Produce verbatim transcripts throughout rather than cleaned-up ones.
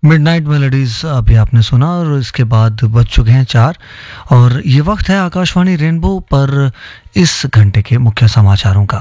Midnight melodies अभी आपने सुना और इसके बाद बज चुके हैं चार और ये वक्त है आकाशवाणी रेनबो पर इस घंटे के मुख्य समाचारों का।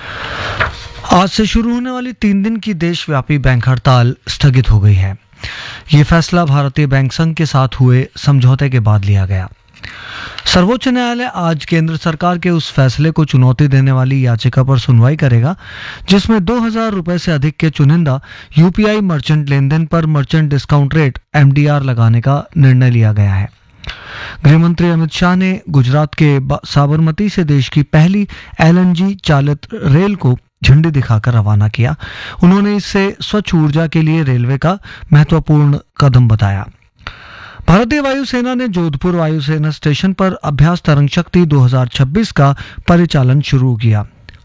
आज से शुरू होने वाली तीन दिन की देशव्यापी बैंक हड़ताल स्थगित हो गई है। ये फैसला भारतीय बैंक संघ के साथ हुए समझौते के बाद लिया गया। सर्वोच्च न्यायालय आज केंद्र सरकार के उस फैसले को चुनौती देने वाली याचिका पर सुनवाई करेगा जिसमें दो हजार रुपए से अधिक के चुनिंदा यूपीआई मर्चेंट लेन देन पर मर्चेंट डिस्काउंट रेट एमडीआर लगाने का निर्णय लिया गया है। गृहमंत्री अमित शाह ने गुजरात के साबरमती से देश की पहली एलएनजी चालित रेल को झंडी दिखाकर रवाना किया। उन्होंने इसे स्वच्छ ऊर्जा के लिए रेलवे का महत्वपूर्ण कदम बताया। भारतीय वायुसेना ने जोधपुर वायुसेना स्टेशन पर अभ्यास तरंग शक्ति दो हज़ार छब्बीस का परिचालन शुरू किया।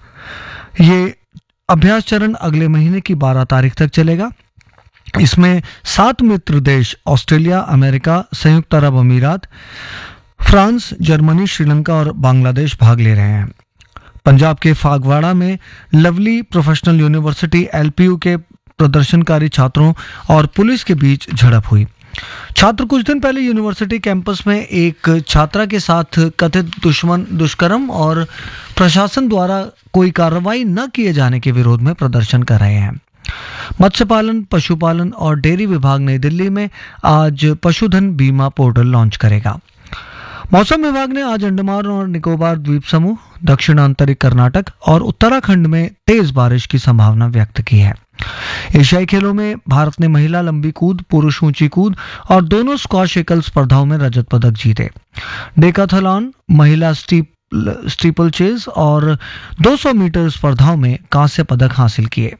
ये अभ्यास चरण अगले महीने की बारह तारीख तक चलेगा। इसमें सात मित्र देश ऑस्ट्रेलिया, अमेरिका, संयुक्त अरब अमीरात, फ्रांस, जर्मनी, श्रीलंका और बांग्लादेश भाग ले रहे हैं। पंजाब के फागवाड़ा में लवली प्रोफेशनल यूनिवर्सिटी एलपीयू के प्रदर्शनकारी छात्रों और पुलिस के बीच झड़प हुई। छात्र कुछ दिन पहले यूनिवर्सिटी कैंपस में एक छात्रा के साथ कथित दुश्मन दुष्कर्म और प्रशासन द्वारा कोई कार्रवाई न किए जाने के विरोध में प्रदर्शन कर रहे हैं। मत्स्य पालन, पशुपालन और डेयरी विभाग नई दिल्ली में आज पशुधन बीमा पोर्टल लॉन्च करेगा। मौसम विभाग ने आज अंडमान और निकोबार द्वीप समूह, दक्षिणांतरिक कर्नाटक और उत्तराखंड में तेज बारिश की संभावना व्यक्त की है। एशियाई खेलों में भारत ने महिला लंबी कूद, पुरुष ऊंची कूद और दोनों स्क्वॉश एकल स्पर्धाओं में रजत पदक जीते। डेकाथलॉन, महिला स्टीप स्टीपल चेज और दो सौ मीटर स्पर्धाओं में कांस्य पदक हासिल किए।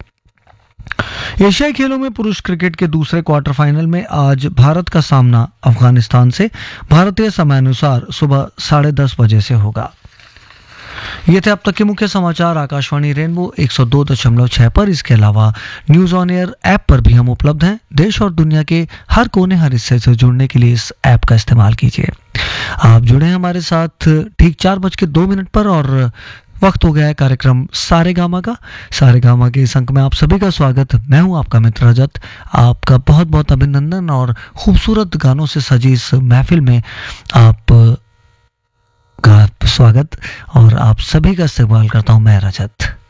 एशियाई खेलों में पुरुष क्रिकेट के दूसरे क्वार्टर फाइनल में आज भारत का सामना अफगानिस्तान से भारतीय समयानुसार सुबह साढ़े दस बजे से होगा। ये थे अब तक के मुख्य समाचार आकाशवाणी रेनबो एक सौ दो दशमलव छह पर। इसके अलावा न्यूज ऑन एयर ऐप पर भी हम उपलब्ध हैं। देश और दुनिया के हर कोने हर हिस्से से जुड़ने के लिए इस ऐप का इस्तेमाल कीजिए। आप जुड़े हैं हमारे साथ ठीक चार बज के दो मिनट पर और वक्त हो गया है कार्यक्रम सारे गामा का। सारे गामा के इस अंक में आप सभी का स्वागत। मैं हूं आपका मित्र रजत। आपका बहुत बहुत अभिनंदन और खूबसूरत गानों से सजी इस महफिल में आप का स्वागत और आप सभी का इस्तेमाल करता हूं मैं रजत।